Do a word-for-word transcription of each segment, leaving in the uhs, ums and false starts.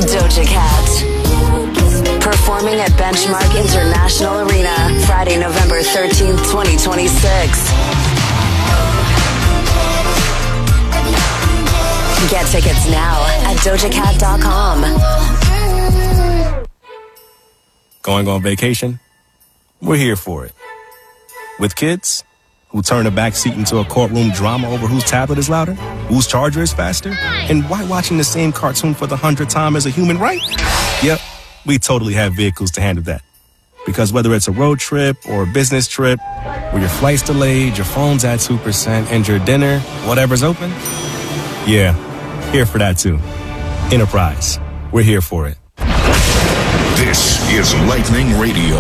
Doja Cat. Performing at Benchmark International Arena, Friday, November thirteenth, twenty twenty-six. Get tickets now at doja cat dot com. Going on vacation? We're here for it. With kids who turn a backseat into a courtroom drama over whose tablet is louder, whose charger is faster, and why watching the same cartoon for the hundredth time is a human right? Yep, we totally have vehicles to handle that. Because whether it's a road trip or a business trip, where your flight's delayed, your phone's at two percent, and your dinner, whatever's open, yeah, here for that too. Enterprise, we're here for it. This is Lightning Radio.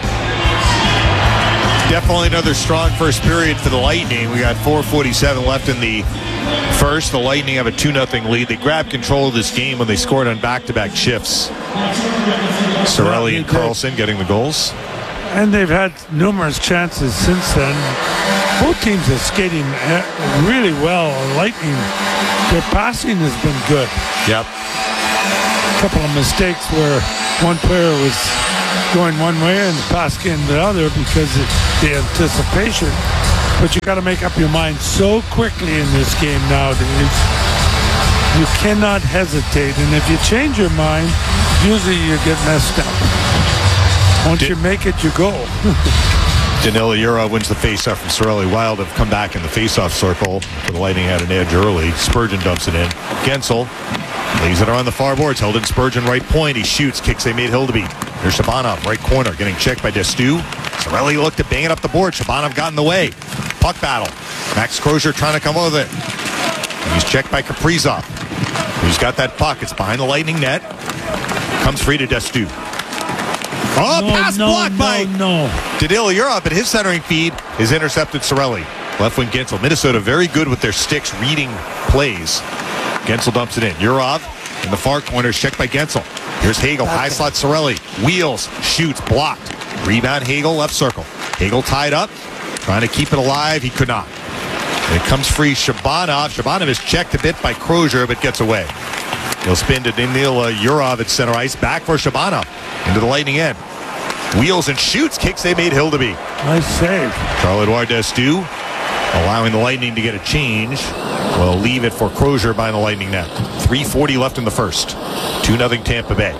Definitely another strong first period for the Lightning. We got four forty-seven left in the first. The Lightning have a two nothing lead. They grabbed control of this game when they scored on back-to-back shifts. Cirelli and Karlsson getting the goals. And they've had numerous chances since then. Both teams are skating really well. Lightning, their passing has been good. Yep. A couple of mistakes where one player was going one way and the pass came the other because of the anticipation. But you got to make up your mind so quickly in this game nowadays. You cannot hesitate. And if you change your mind, usually you get messed up. Once Did- you make it, you go. Danila Yurov wins the faceoff from Cirelli. Wild have come back in the faceoff circle. The Lightning had an edge early. Spurgeon dumps it in. Gensel lays it around the far boards. Held in Spurgeon right point. He shoots. Kicks they made Hildeby. Here's Shabanov, right corner, getting checked by Destu. Cirelli looked to bang it up the board. Shabanov got in the way. Puck battle. Max Crozier trying to come over it. And he's checked by Kaprizov. He's got that puck. It's behind the Lightning net. Comes free to Destu. Oh, no, pass no, blocked no, by no. Danila Yurov, but his centering feed is intercepted Cirelli. Left wing Gensel. Minnesota very good with their sticks reading plays. Gensel dumps it in. Yurov in the far corner, checked by Gensel. Here's Hagel, high slot Cirelli. Wheels, shoots, blocked. Rebound Hagel, left circle. Hagel tied up, trying to keep it alive. He could not. And it comes free, Shabanov. Shabanov is checked a bit by Crozier, but gets away. He'll spin to Danila Yurov at center ice. Back for Shabanov. Into the Lightning end. Wheels and shoots. Kicks they made Hildeby. Nice save. Charles-Edouard Destu allowing the Lightning to get a change. Will leave it for Crozier by the Lightning net. three forty left in the first. two nothing Tampa Bay.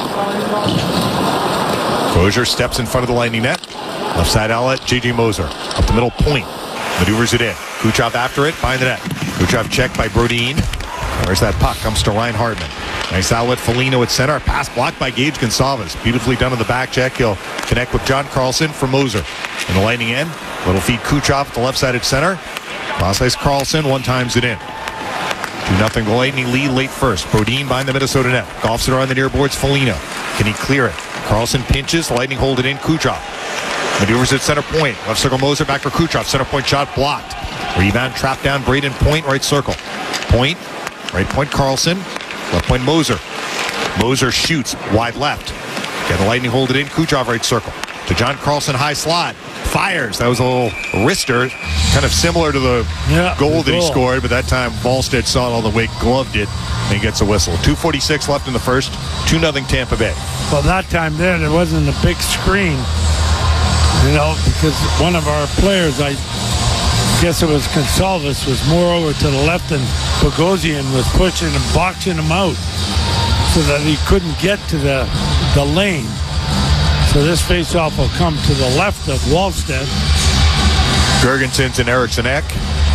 Crozier steps in front of the Lightning net. Left side outlet, J J Moser. Up the middle point. Maneuvers it in. Kucherov after it, behind the net. Kucherov checked by Brodin. Where's that puck? Comes to Ryan Hartman. Nice outlet, Foligno at center. Pass blocked by Gage Gonsalves. Beautifully done on the back check. He'll connect with John Karlsson for Moser. In the Lightning end, little feed Kucherov at the left side at center. Cross ice Karlsson, one times it in. two nothing the Lightning lead late first. Brodin behind the Minnesota net. Golfs it around the near boards, Foligno. Can he clear it? Karlsson pinches, the Lightning hold it in, Kucherov. Maneuvers at center point. Left circle Moser back for Kucherov. Center point shot blocked. Rebound trapped down Braden Point, right circle. Point, right point Karlsson. Left point Moser. Moser shoots wide left. Got the Lightning hold it in. Kucherov right circle. To John Karlsson high slot. Fires. That was a little wrister. Kind of similar to the yeah, goal that goal. he scored. But that time Ballstead saw it all the way, gloved it, and gets a whistle. two forty-six left in the first. two nothing Tampa Bay. Well, that time there, there wasn't a big screen. You know, because one of our players, I guess it was Gonsalves, was more over to the left, and Bogosian was pushing and boxing him out so that he couldn't get to the the lane. So this faceoff will come to the left of Wallstead. Gergensons and Eriksson Ek.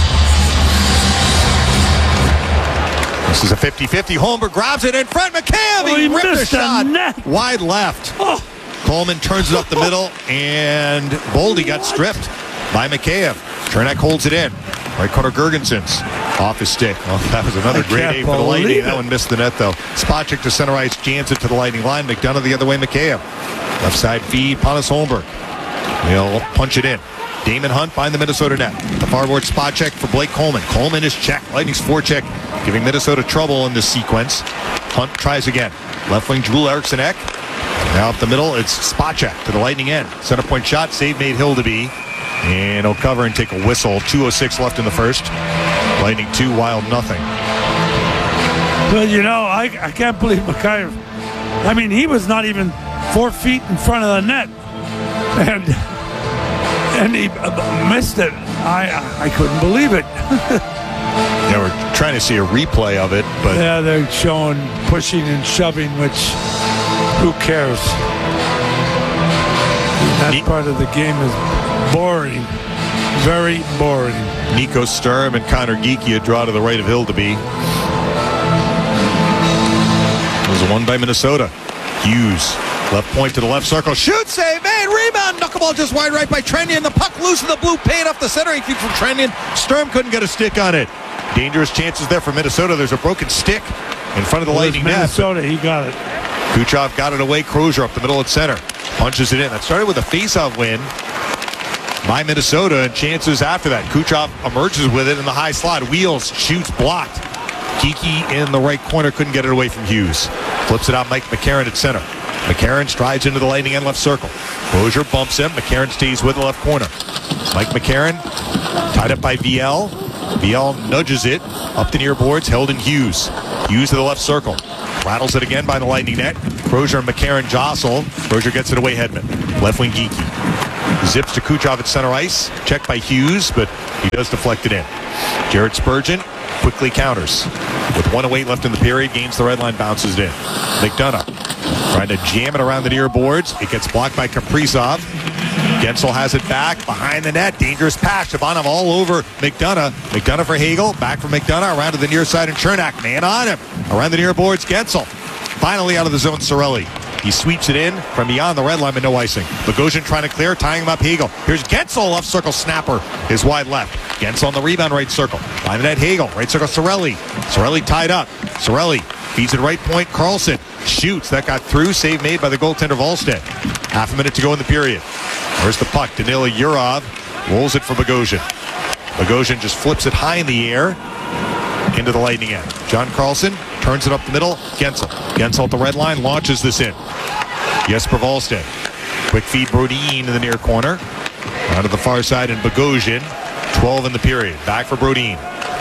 This is a fifty-fifty. Holmberg grabs it in front. McCabe, Oh, he, he ripped the missed the shot. net. Wide left. Oh. Coleman turns it up the middle, and Boldy got stripped by McCabe. Chernak holds it in. Right corner Gergensons. Off his stick. Well, that was another I great can't aim for the Lightning. believe That it. one missed the net, though. Spacek to center ice, jams it to the Lightning line. McDonough the other way, McCabe. Left side feed, Pontus Holmberg. He'll punch it in. Damon Hunt behind the Minnesota net. The farboard spot check for Blake Coleman. Coleman is checked. Lightning's forecheck giving Minnesota trouble in this sequence. Hunt tries again. Left wing Joel Eriksson Ek. Now up the middle, it's spot check to the Lightning end. Center point shot, save made Hildeby. And he'll cover and take a whistle. two oh six left in the first. Lightning two, Wild nothing. But, you know, I, I can't believe Mikheyev. I mean, he was not even four feet in front of the net. And and he missed it. I, I couldn't believe it. Yeah, we're trying to see a replay of it, but... Yeah, they're showing pushing and shoving, which, who cares? That Ne- part of the game is boring. Very boring. Nico Sturm and Connor Geekie a draw to the right of Hildeby. It was one by Minnesota. Hughes, left point to the left circle. Shoot, save, made, rebound. Knuckleball just wide right by Trendian. The puck loose in the blue paint off the centering feed from Trendian. Sturm couldn't get a stick on it. Dangerous chances there for Minnesota. There's a broken stick in front of the Lightning net. Minnesota, he got it. Kucherov got it away. Crozier up the middle at center. Punches it in. That started with a faceoff win by Minnesota, and chances after that. Kucherov emerges with it in the high slot. Wheels, shoots, blocked. Geekie in the right corner, couldn't get it away from Hughes. Flips it out, Mike McCarron at center. McCarron strides into the Lightning end left circle. Crozier bumps him. McCarron stays with the left corner. Mike McCarron tied up by V L. V L nudges it up the near boards. Held in Hughes. Hughes to the left circle. Rattles it again by the Lightning net. Crozier and McCarron jostle. Crozier gets it away. Hedman. Left wing Geekie. Zips to Kucherov at center ice. Checked by Hughes, but he does deflect it in. Jared Spurgeon quickly counters. With one oh eight left in the period, gains the red line, bounces it in. McDonough trying to jam it around the near boards. It gets blocked by Kaprizov. Gensel has it back behind the net. Dangerous pass. Shabanov all over McDonough. McDonough for Hagel. Back for McDonough. Around to the near side and Chernak. Man on him. Around the near boards, Gensel. Finally out of the zone, Cirelli. He sweeps it in from beyond the red line, but no icing. Bogosian trying to clear, tying him up. Hagel. Here's Gensel, left circle snapper. His wide left. Gensel on the rebound, right circle. Behind the net, Hagel. Right circle, Cirelli. Cirelli tied up. Cirelli feeds it right point. Carlson shoots. That got through. Save made by the goaltender Volstead. Half a minute to go in the period. Where's the puck? Danila Yurov rolls it for Bogosian. Bogosian just flips it high in the air into the Lightning end. John Carlson turns it up the middle. Gensel. Gensel at the red line launches this in. Jesper Volstead. Quick feed Brodin in the near corner. Out to the far side and Bogosian. twelve in the period. Back for Brodin.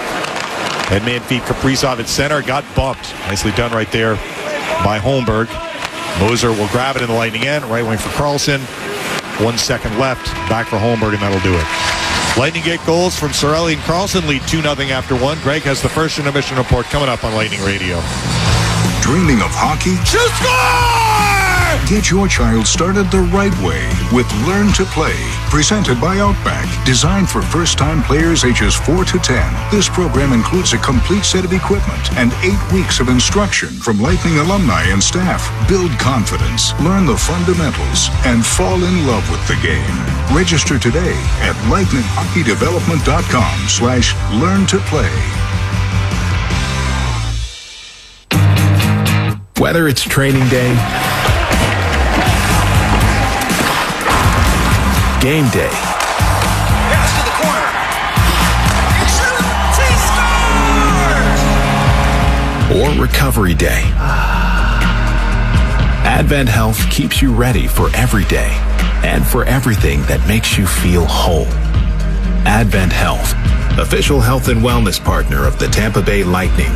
Headman feed Kaprizov at center. Got bumped. Nicely done right there by Holmberg. Moser will grab it in the Lightning end. Right wing for Carlson. One second left. Back for Holmberg, and that'll do it. Lightning get goals from Cirelli and Carlson. Lead two nothing after one. Greg has the first intermission report coming up on Lightning Radio. Dreaming of hockey? Shoot, score! Get your child started the right way with Learn to Play. Presented by Outback. Designed for first-time players ages four to ten. This program includes a complete set of equipment and eight weeks of instruction from Lightning alumni and staff. Build confidence, learn the fundamentals, and fall in love with the game. Register today at lightning hockey development dot com slash learn to play. Whether it's training day, game day, Pass to the corner. He shoots. He scores! or recovery day, Advent Health keeps you ready for every day and for everything that makes you feel whole. Advent Health, official health and wellness partner of the Tampa Bay Lightning.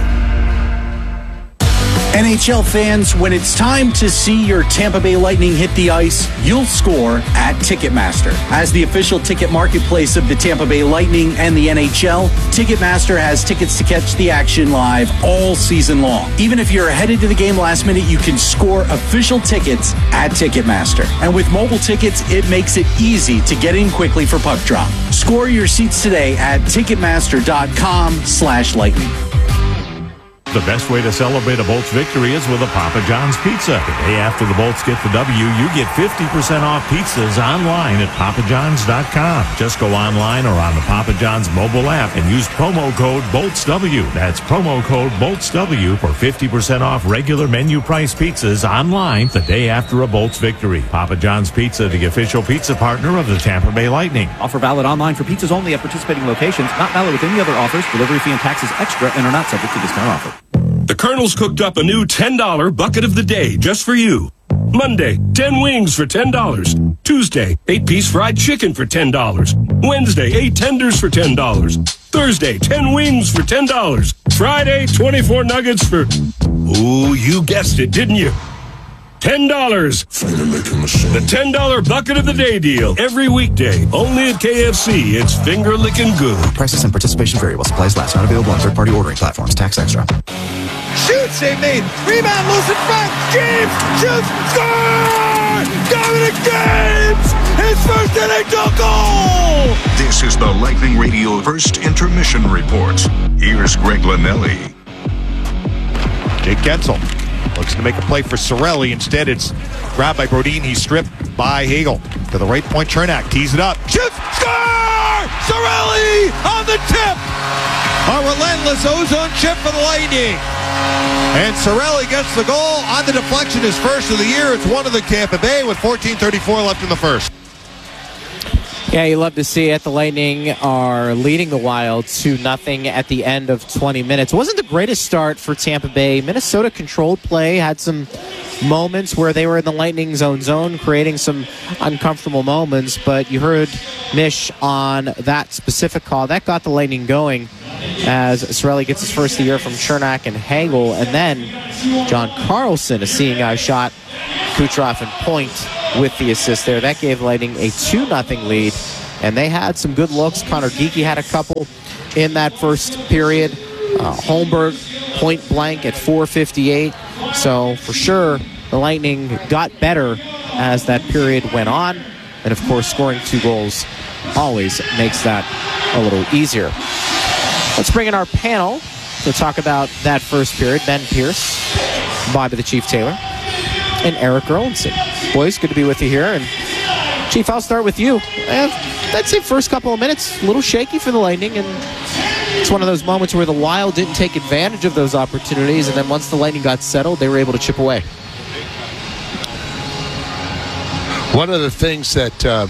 N H L fans, when it's time to see your Tampa Bay Lightning hit the ice, you'll score at Ticketmaster. As the official ticket marketplace of the Tampa Bay Lightning and the N H L, Ticketmaster has tickets to catch the action live all season long. Even if you're headed to the game last minute, you can score official tickets at Ticketmaster. And with mobile tickets, it makes it easy to get in quickly for puck drop. Score your seats today at Ticketmaster.com slash Lightning. The best way to celebrate a Bolts victory is with a Papa John's pizza. The day after the Bolts get the W, you get fifty percent off pizzas online at Papa Johns dot com. Just go online or on the Papa John's mobile app and use promo code BOLTSW. That's promo code BOLTSW for fifty percent off regular menu price pizzas online the day after a Bolts victory. Papa John's Pizza, the official pizza partner of the Tampa Bay Lightning. Offer valid online for pizzas only at participating locations. Not valid with any other offers. Delivery fee and taxes extra and are not subject to discount offer. The Colonel's cooked up a new ten dollar bucket of the day just for you. Monday, ten wings for ten dollars. Tuesday, eight piece fried chicken for ten dollars. Wednesday, eight tenders for ten dollars. Thursday, ten wings for ten dollars. Friday, twenty-four nuggets for, ooh, you guessed it, didn't you? ten dollars. The ten dollar bucket of the day deal. Every weekday. Only at K F C. It's finger licking good. Prices and participation vary while supplies last. Not available on third-party ordering platforms. Tax extra. Shoots, they made. Rebound, loose in front. James shoots, score! Dominic James! His first N H L goal! This is the Lightning Radio First Intermission Report. Here's Greg Linnelli. Jake Gensel looks to make a play for Cirelli. Instead, it's grabbed by Brodin. He's stripped by Hagel. To the right point, Chernak tees it up. Shoots! Score! Cirelli on the tip! A relentless ozone chip for the Lightning. And Cirelli gets the goal on the deflection, his first of the year. It's one of the Tampa Bay with fourteen thirty-four left in the first. Yeah, you love to see it. The Lightning are leading the Wild two nothing at the end of twenty minutes. It wasn't the greatest start for Tampa Bay. Minnesota controlled play, had some moments where they were in the Lightning's own zone, creating some uncomfortable moments, but you heard Mish on that specific call. That got the Lightning going as Cirelli gets his first of the year from Chernak and Hagel, and then John Carlson, a seeing eye shot, Kucherov and Point with the assist there. That gave Lightning a two nothing lead, and they had some good looks. Connor Geekie had a couple in that first period. Uh, Holmberg, point blank at four fifty-eight. So, for sure, the Lightning got better as that period went on. And, of course, scoring two goals always makes that a little easier. Let's bring in our panel to talk about that first period. Ben Pierce, Bobby the Chief Taylor, and Eric Erlandson. Boys, good to be with you here. And Chief, I'll start with you. I'd say first couple of minutes, a little shaky for the Lightning, and it's one of those moments where the Wild didn't take advantage of those opportunities, and then once the Lightning got settled, they were able to chip away. One of the things that uh,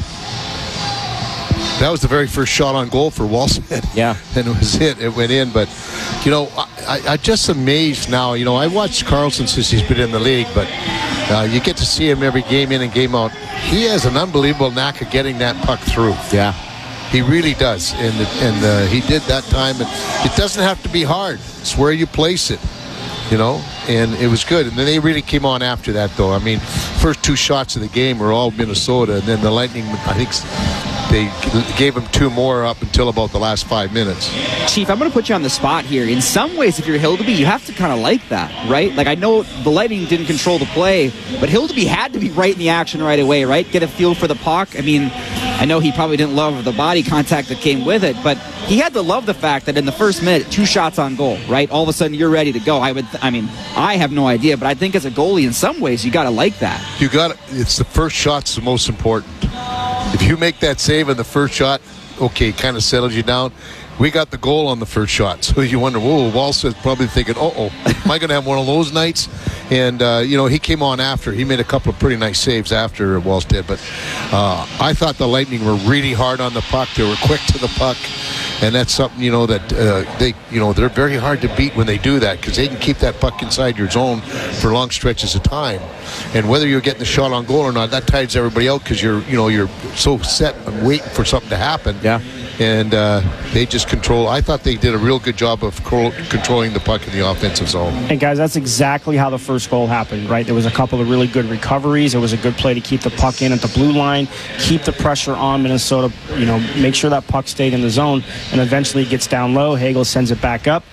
that was the very first shot on goal for Wallstedt. Yeah. And it was it. It went in. But, you know, I, I just amazed now. You know, I watched Carlson since he's been in the league, but uh, you get to see him every game in and game out. He has an unbelievable knack of getting that puck through. Yeah. He really does. And, and uh, he did that time. And it doesn't have to be hard. It's where you place it. You know, and it was good. And then they really came on after that, though. I mean, first two shots of the game were all Minnesota, and then the Lightning, I think they gave them two more up until about the last five minutes. Chief, I'm going to put you on the spot here. In some ways, if you're Hildeby, you have to kind of like that, right? Like, I know the Lightning didn't control the play, but Hildeby had to be right in the action right away, right? Get a feel for the puck. I mean, I know he probably didn't love the body contact that came with it, but he had to love the fact that in the first minute, two shots on goal, right? All of a sudden, you're ready to go. I would, I mean, I have no idea, but I think as a goalie, in some ways, you got to like that. You got it's the first shot's the most important. If you make that save in the first shot, okay, kind of settles you down. We got the goal on the first shot, so you wonder, whoa, Wallsted's probably thinking, uh-oh, am I going to have one of those nights? And, uh, you know, he came on after. He made a couple of pretty nice saves after Wallsted, but uh, I thought the Lightning were really hard on the puck. They were quick to the puck, and that's something, you know, that uh, they, you know, they're very hard to beat when they do that because they can keep that puck inside your zone for long stretches of time. And whether you're getting the shot on goal or not, that tires everybody out because you're, you know, you're so set and waiting for something to happen. Yeah. And uh, they just control. I thought they did a real good job of controlling the puck in the offensive zone. And guys, that's exactly how the first goal happened, right? There was a couple of really good recoveries. It was a good play to keep the puck in at the blue line, keep the pressure on Minnesota, you know, make sure that puck stayed in the zone, and eventually it gets down low. Hagel sends it back up,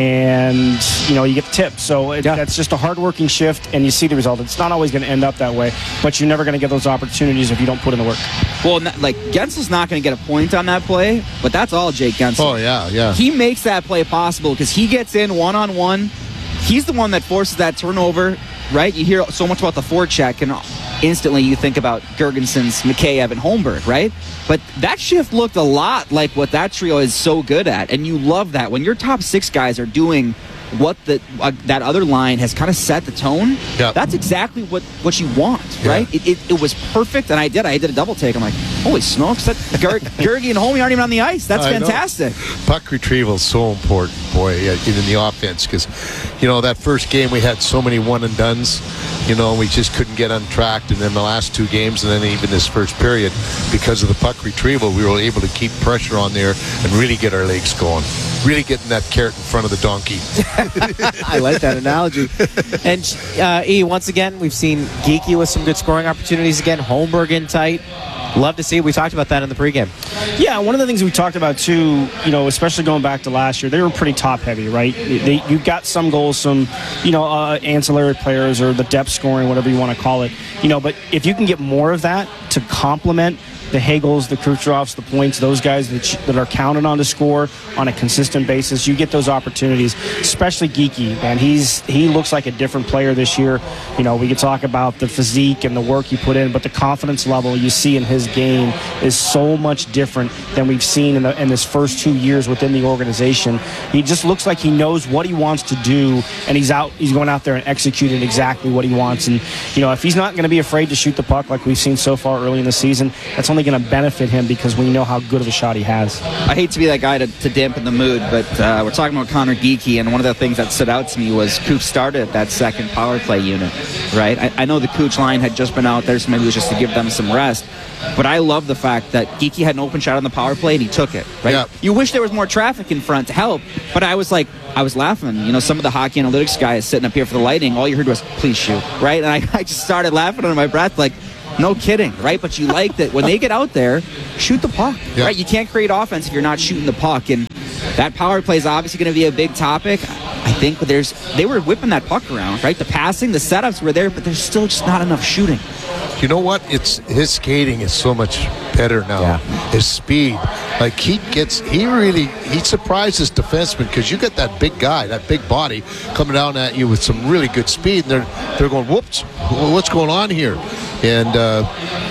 and, you know, you get the tip. So it, yeah. that's just a hard-working shift, and you see the result. It's not always going to end up that way, but you're never going to get those opportunities if you don't put in the work. Well, like, Gensel's not going to get a point on that play, but that's all Jake Gensel. Oh, yeah, yeah. He makes that play possible because he gets in one-on-one. He's the one that forces that turnover, right? You hear so much about the forecheck, and instantly you think about Gergensons, Mikheyev, and Holmberg, right? But that shift looked a lot like what that trio is so good at, and you love that. When your top six guys are doing what the uh, that other line has kind of set the tone, yep. that's exactly what, what you want, yeah. right? It, it, it was perfect, and I did. I did a double take. I'm like, holy smokes, that Ger- Gergie and Holmey aren't even on the ice. That's I fantastic. Know. Puck retrieval is so important, boy, in the offense because, you know, that first game we had so many one and dones. you know, we just couldn't get untracked. And then the last two games, and then even this first period, because of the puck retrieval, we were able to keep pressure on there and really get our legs going. Really getting that carrot in front of the donkey. I like that analogy. And uh, E, once again, we've seen Geekie with some good scoring opportunities again. Holmberg in tight. Love to see it. We talked about that in the pregame. Yeah, one of the things we talked about too, you know, especially going back to last year, they were pretty top heavy, right? They, you got some goals, some, you know, uh, ancillary players or the depth scoring, whatever you want to call it, you know. But if you can get more of that to complement the Hagels, the Kucherovs, the Points, those guys that, that are counted on to score on a consistent basis, you get those opportunities, especially Geekie, man. He's, he looks like a different player this year. You know, we could talk about the physique and the work he put in, but the confidence level you see in his game is so much different than we've seen in, the, in his first two years within the organization. He just looks like he knows what he wants to do, and he's out. He's going out there and executing exactly what he wants. And, you know, if he's not going to be afraid to shoot the puck like we've seen so far early in the season, that's only going to benefit him because we know how good of a shot he has. I hate to be that guy to, to dampen the mood, but uh, we're talking about Connor Geekie, and one of the things that stood out to me was Cooch started that second power play unit, right? I, I know the Cooch line had just been out there, so maybe it was just to give them some rest, but I love the fact that Geekie had an open shot on the power play, and he took it, right? Yeah. You wish there was more traffic in front to help, but I was like, I was laughing. You know, some of the hockey analytics guys sitting up here for the Lightning, all you heard was, please shoot, right? And I, I just started laughing under my breath, like, no kidding, right? But you like that when they get out there, shoot the puck, yeah. right? You can't create offense if you're not shooting the puck. And that power play is obviously going to be a big topic, I think. But there's they were whipping that puck around, right? The passing, the setups were there, but there's still just not enough shooting. You know what? It's his skating is so much better now. Yeah. His speed, like he gets, he really he surprises defensemen because you got that big guy, that big body coming down at you with some really good speed, and they're they're going, whoops, what's going on here? And uh,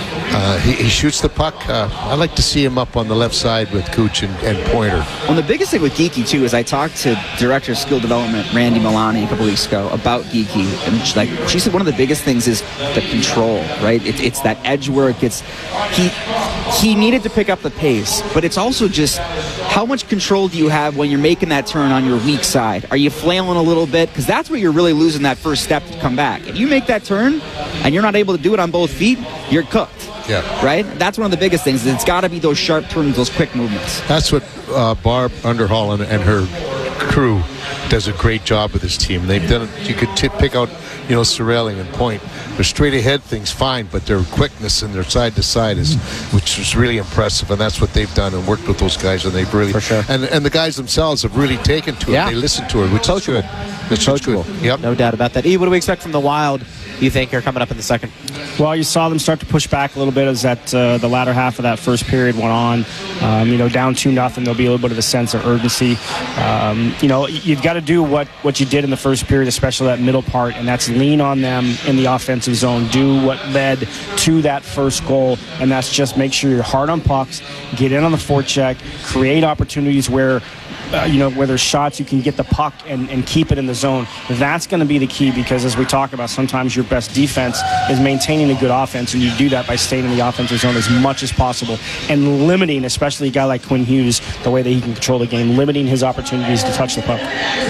uh, he, he shoots the puck. Uh, I like to see him up on the left side with Cooch and, and Pointer. Well, the biggest thing with Geekie, too, is I talked to Director of Skill Development, Randy Milani, a couple weeks ago about Geekie. And she, like, she said one of the biggest things is the control, right? It, it's that edge work. It's, he, he needed to pick up the pace, but it's also just how much control do you have when you're making that turn on your weak side? Are you flailing a little bit? Because that's where you're really losing that first step to come back. If you make that turn and you're not able to do it on both feet, you're cooked. Yeah. Right? That's one of the biggest things. It's got to be those sharp turns, those quick movements. That's what uh, Barb Underhall and, and her crew does a great job with this team. They've done it. You could t- pick out, you know, Sorelli and Point. Their straight ahead things fine, but their quickness and their side to side is, which is really impressive. And that's what they've done and worked with those guys. And they've really, For sure. and and the guys themselves have really taken to Yeah. it. They listen to it, which is good. Which is good. Yep. No doubt about that. E, what do we expect from the Wild, you think, are coming up in the second? Well, you saw them start to push back a little bit as that uh, the latter half of that first period went on. Um, you know, down two nothing, there'll be a little bit of a sense of urgency. Um, you know, you've got to do what, what you did in the first period, especially that middle part, and that's lean on them in the offensive zone. Do what led to that first goal, and that's just make sure you're hard on pucks, get in on the forecheck, create opportunities where Uh, you know, where there's shots, you can get the puck and, and keep it in the zone. That's going to be the key because, as we talk about, sometimes your best defense is maintaining a good offense, and you do that by staying in the offensive zone as much as possible and limiting, especially a guy like Quinn Hughes, the way that he can control the game, limiting his opportunities to touch the puck.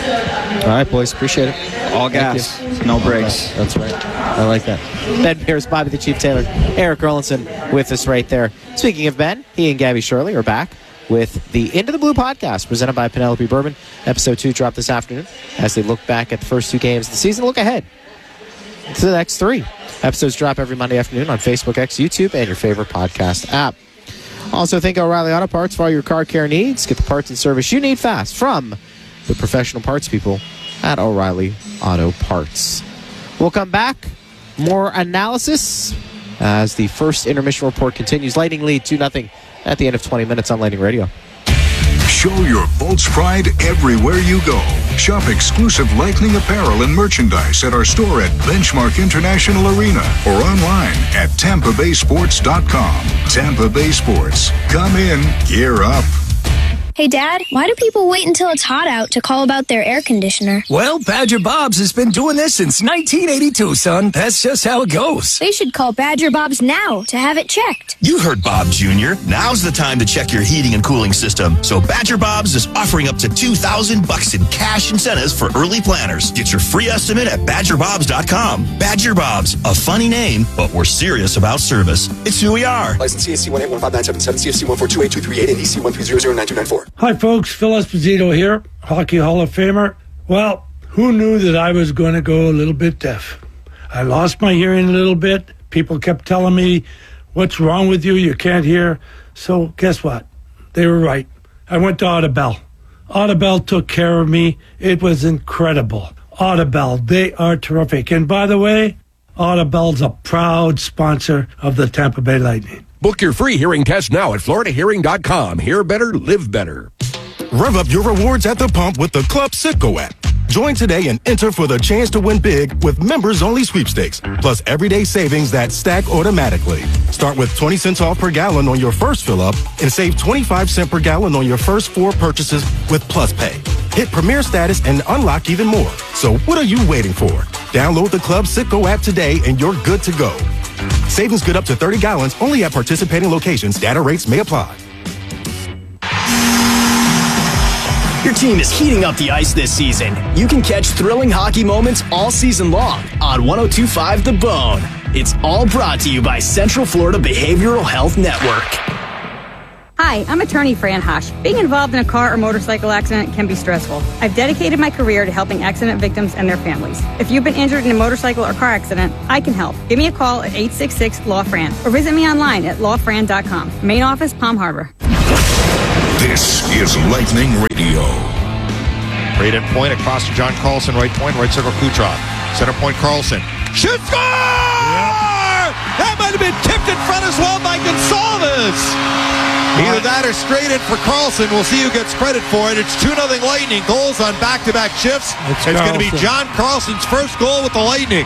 All right, boys. Appreciate it. All gas, no brakes. That's right. I like that. Ben Pierce, Bobby the Chief Taylor, Eric Erlinson with us right there. Speaking of Ben, he and Gabby Shirley are back with the Into the Blue podcast presented by Penelope Bourbon. Episode two dropped this afternoon as they look back at the first two games of the season. Look ahead to the next three. Episodes drop every Monday afternoon on Facebook, X, YouTube, and your favorite podcast app. Also, think O'Reilly Auto Parts for all your car care needs. Get the parts and service you need fast from the professional parts people at O'Reilly Auto Parts. We'll come back. More analysis as the first intermission report continues. Lightning lead two nothing at the end of twenty minutes on Lightning Radio. Show your Bolts pride everywhere you go. Shop exclusive Lightning apparel and merchandise at our store at Benchmark International Arena or online at tampa bay sports dot com. Tampa Bay Sports. Come in, gear up. Hey, Dad, why do people wait until it's hot out to call about their air conditioner? Well, Badger Bob's has been doing this since nineteen eighty-two, son. That's just how it goes. They should call Badger Bob's now to have it checked. You heard Bob Junior Now's the time to check your heating and cooling system. So Badger Bob's is offering up to two thousand bucks in cash incentives for early planners. Get your free estimate at badger bobs dot com. Badger Bob's, a funny name, but we're serious about service. It's who we are. License C S C one eight one five nine seven seven, C S C one four two eight two three eight, and E C one three zero zero nine two nine four. Hi, folks. Phil Esposito here, Hockey Hall of Famer. Well, who knew that I was going to go a little bit deaf? I lost my hearing a little bit. People kept telling me, what's wrong with you? You can't hear. So guess what? They were right. I went to Audibel. Audibel took care of me. It was incredible. Audibel, they are terrific. And by the way, Audibel's a proud sponsor of the Tampa Bay Lightning. Book your free hearing test now at florida hearing dot com. Hear better, live better. Rev up your rewards at the pump with the Club Citgo app. Join today and enter for the chance to win big with members-only sweepstakes, plus everyday savings that stack automatically. Start with twenty cents off per gallon on your first fill-up and save twenty-five cents per gallon on your first four purchases with Plus Pay. Hit Premier status and unlock even more. So what are you waiting for? Download the Club Citgo app today and you're good to go. Savings good up to thirty gallons only at participating locations. Data rates may apply. Your team is heating up the ice this season. You can catch thrilling hockey moments all season long on one oh two point five The Bone. It's all brought to you by Central Florida Behavioral Health Network. Hi, I'm attorney Fran Hosh. Being involved in a car or motorcycle accident can be stressful. I've dedicated my career to helping accident victims and their families. If you've been injured in a motorcycle or car accident, I can help. Give me a call at eight six six, L A W, F R A N or visit me online at law fran dot com. Main office, Palm Harbor. This is Lightning Radio. Braden Point across to John Carlson, right point, right circle Kucherov. Center point Carlson. Shoot, score! Yeah. That might have been tipped in front as well by Gonsalves. Either that or straight in for Carlson. We'll see who gets credit for it. It's two nothing Lightning. Goals on back-to-back shifts. It's, it's going to be John Carlson's first goal with the Lightning.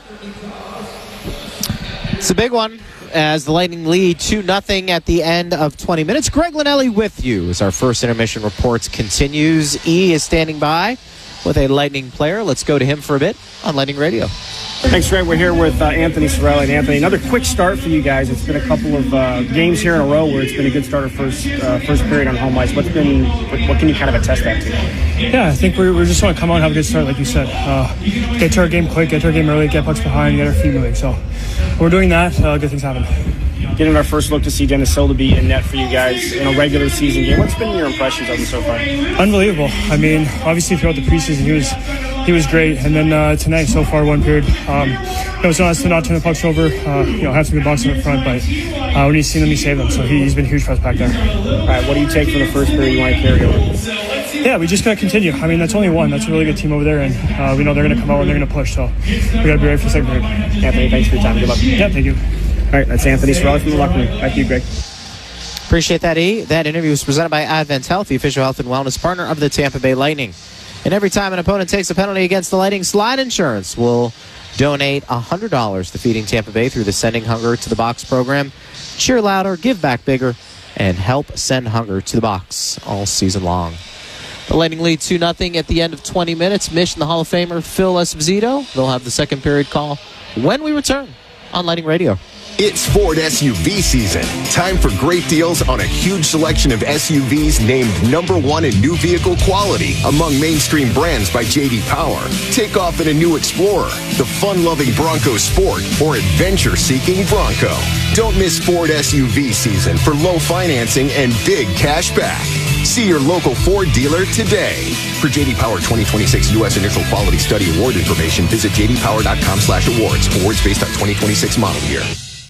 It's a big one as the Lightning lead two nothing at the end of twenty minutes. Greg Linelli with you as our first intermission reports continues. E is standing by with a Lightning player. Let's go to him for a bit on Lightning Radio. Thanks, Greg. We're here with uh, Anthony Cirelli. And Anthony, another quick start for you guys. It's been a couple of uh, games here in a row where it's been a good start of first uh, first period on home ice. What's been what, what can you kind of attest that to? Yeah, I think we're, we're just want to come out and have a good start, like you said. Uh, get to our game quick, get to our game early, get pucks behind, get our feet moving. So we're doing that. Uh, good things happen. Getting our first look to see Dennis Silderby in net for you guys in a regular season game. What's been your impressions of him so far? Unbelievable. I mean, obviously throughout the preseason he was he was great, and then uh, tonight so far one period. Um, it was nice to not turn the pucks over. Uh, you know, have some good boxing up front, but uh, when you see them, you save them. So he, he's been huge for us back there. All right, what do you take from the first period you want to carry over? Yeah, we just got to continue. I mean, that's only one. That's a really good team over there, and uh, we know they're going to come out and they're going to push. So we got to be ready for the second period. Anthony, thanks for your time. Good luck. Yeah, thank you. All right, that's Anthony Cirelli from the locker room. Thank you, Greg. Appreciate that, E. That interview was presented by Advent Health, the official health and wellness partner of the Tampa Bay Lightning. And every time an opponent takes a penalty against the Lightning, Slide Insurance will donate one hundred dollars to Feeding Tampa Bay through the Sending Hunger to the Box program. Cheer louder, give back bigger, and help send hunger to the box all season long. The Lightning lead two nothing at the end of twenty minutes. Mission the Hall of Famer Phil Esposito. They'll have the second period call when we return on Lightning Radio. It's Ford S U V season. Time for great deals on a huge selection of S U Vs named number one in new vehicle quality among mainstream brands by J D Power. Take off in a new Explorer, the fun-loving Bronco Sport, or adventure-seeking Bronco. Don't miss Ford S U V season for low financing and big cash back. See your local Ford dealer today. For J D Power twenty twenty-six U S Initial Quality Study Award information, visit j d power dot com slash awards. Awards based on twenty twenty-six model year.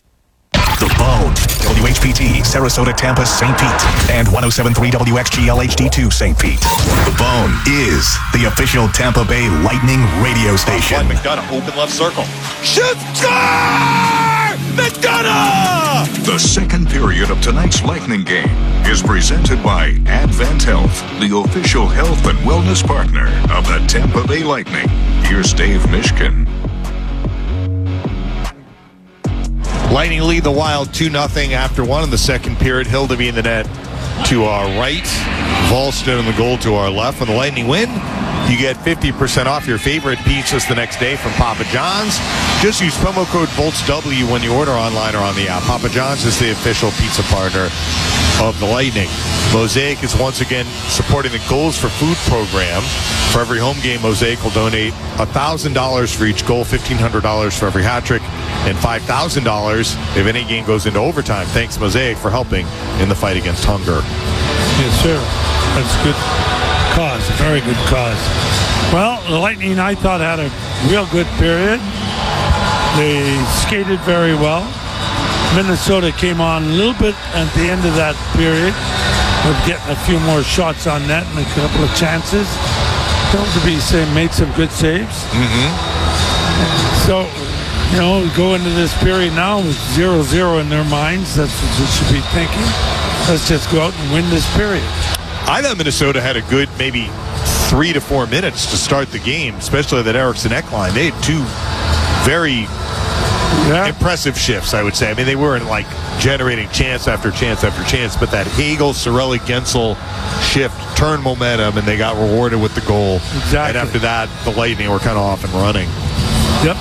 The Bone, W H P T, Sarasota, Tampa, Saint Pete, and one oh seven point three W X G L H D two, Saint Pete. The Bone is the official Tampa Bay Lightning radio station. McDonough, open left circle. Shoot, score! McDonough! The second period of tonight's Lightning game is presented by Advent Health, the official health and wellness partner of the Tampa Bay Lightning. Here's Dave Mishkin. Lightning lead the Wild two nothing after one in the second period. Hildeby in the net. to our right, Volston in the goal to our left. When the Lightning win, you get fifty percent off your favorite pizzas the next day from Papa John's. Just use promo code VoltsW when you order online or on the app. Papa John's is the official pizza partner of the Lightning. Mosaic is once again supporting the Goals for Food program. For every home game, Mosaic will donate one thousand dollars for each goal, fifteen hundred dollars for every hat trick, and five thousand dollars if any game goes into overtime. Thanks, Mosaic, for helping in the fight against hunger. Yes, sir. That's good cause, very good cause. Well, the Lightning, I thought, had a real good period. They skated very well. Minnesota came on a little bit at the end of that period of getting a few more shots on net and a couple of chances. Those say made some good saves. Mm-hmm. So, you know, we go into this period now with zero zero in their minds. That's what they should be thinking. Let's just go out and win this period. I thought Minnesota had a good maybe three to four minutes to start the game, especially that Eriksson Ek line. They had two very yeah. impressive shifts, I would say. I mean, they weren't like generating chance after chance after chance, but that Hagel, Cirelli, Gensel shift turned momentum, and they got rewarded with the goal. Exactly. And after that, the Lightning were kind of off and running. Yep.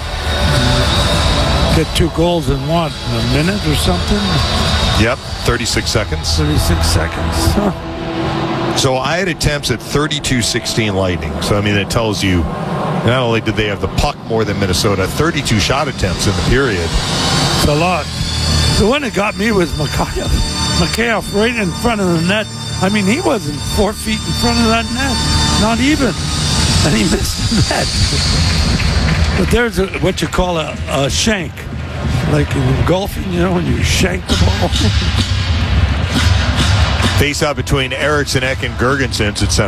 Get two goals in what, in a minute or something? Yep, thirty-six seconds. thirty-six seconds. Huh. So I had attempts at thirty-two sixteen Lightning. So, I mean, it tells you not only did they have the puck more than Minnesota, thirty-two shot attempts in the period. It's a lot. The one that got me was Mikheyev. Mikheyev right in front of the net. I mean, he wasn't four feet in front of that net. Not even. And he missed the net. But there's a, what you call a, a shank. Like in golfing, you know, when you shank the ball. Face out between Eriksson Ek and Girgensons at center.